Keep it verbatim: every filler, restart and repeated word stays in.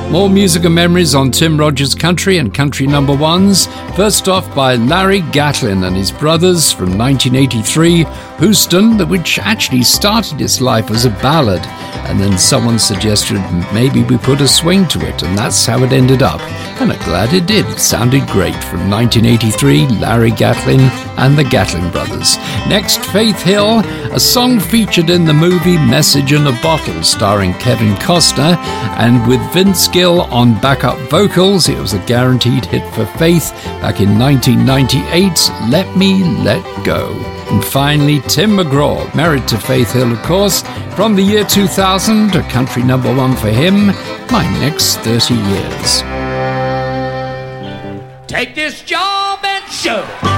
More music and memories on Tim Rogers Country and Country Number Ones. First off by Larry Gatlin and his brothers from nineteen eighty-three, Houston, which actually started its life as a ballad. And then someone suggested maybe we put a swing to it, and that's how it ended up. And I'm glad it did. It sounded great. From nineteen eighty-three, Larry Gatlin and the Gatlin Brothers. Next, Faith Hill, a song featured in the movie Message in a Bottle, starring Kevin Costner, and with Vince Gill on backup vocals. It was a guaranteed hit for Faith back in nineteen ninety-eight, Let Me Let Go. And finally, Tim McGraw, married to Faith Hill, of course, from the year two thousand, a country number one for him, My Next thirty Years. Take this job and shove it.